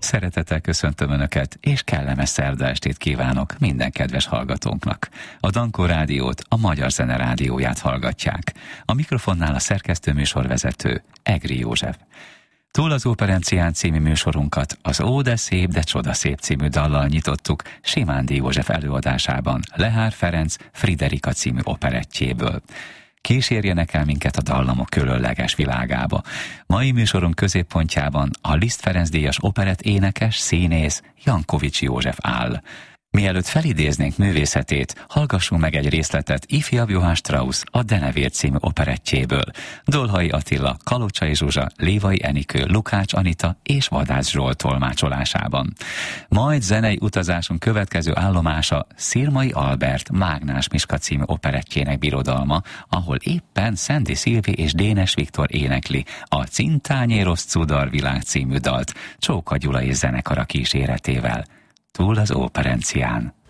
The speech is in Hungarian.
Szeretettel köszöntöm Önöket, és kellemes szerda estét kívánok minden kedves hallgatónknak. A Dankó Rádiót, a Magyar Zene Rádióját hallgatják. A mikrofonnál a szerkesztő műsorvezető, Egri József. Túl az Operencián című műsorunkat az Ó, de szép, de csodaszép című dallal nyitottuk Simándi József előadásában Lehár Ferenc Friderika című operettjéből. Kísérjenek el minket a dallamok különleges világába. Mai műsorunk középpontjában a Liszt Ferenc díjas operett énekes, színész Jankovics József áll. Mielőtt felidéznénk művészetét, hallgassunk meg egy részletet ifjabb Johann Strauss a Denevér című operettjéből. Dolhai Attila, Kalocsai Zsuzsa, Lévai Enikő, Lukács Anita és Vadász Zsolt tolmácsolásában. Majd zenei utazásunk következő állomása Szirmai Albert Mágnás Miska című operettjének birodalma, ahol éppen Szendi Szilvi és Dénes Viktor énekli a Cintányérosz Cudar világ című dalt Csóka Gyula és zenekara kíséretével. Túl az Operencián.